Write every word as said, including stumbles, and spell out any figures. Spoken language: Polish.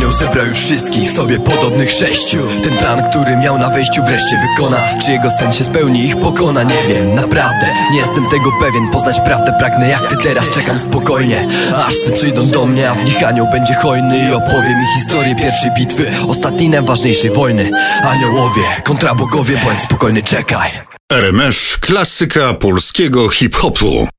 Anioł zebrał już wszystkich sobie podobnych sześciu. Ten plan, który miał na wejściu, wreszcie wykona. Czy jego sen się spełni, ich pokona? Nie wiem, naprawdę, nie jestem tego pewien. Poznać prawdę pragnę jak ty teraz, czekam spokojnie, aż sny przyjdą do mnie, a w nich anioł będzie hojny i opowie mi historię pierwszej bitwy, ostatniej najważniejszej wojny. Aniołowie kontra bogowie, bądź spokojny, czekaj. R M F, klasyka polskiego hip-hopu.